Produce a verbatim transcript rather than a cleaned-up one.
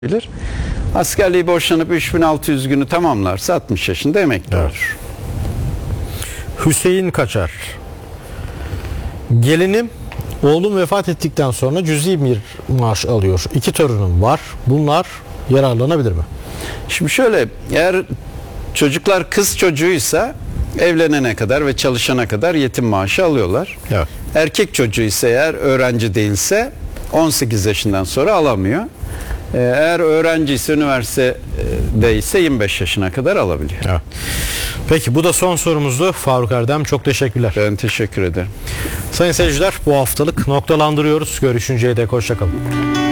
bilir. Askerliği borçlanıp üç bin altı yüz günü tamamlarsa altmış yaşında emekli Evet. olur. Hüseyin Kaçar. Gelinim, oğlum vefat ettikten sonra cüzi bir maaş alıyor. İki torunum var. Bunlar yararlanabilir mi? Şimdi şöyle, eğer çocuklar kız çocuğuysa evlenene kadar ve çalışana kadar yetim maaşı alıyorlar. Evet. Erkek çocuğu ise, eğer öğrenci değilse, on sekiz yaşından sonra alamıyor. Ee, Eğer öğrenci ise, üniversitede ise yirmi beş yaşına kadar alabiliyor. Evet. Peki, bu da son sorumuzdu. Faruk Erdem, çok teşekkürler. Ben teşekkür ederim. Sayın seyirciler, bu haftalık noktalandırıyoruz. Görüşünceye dek hoşça kalın.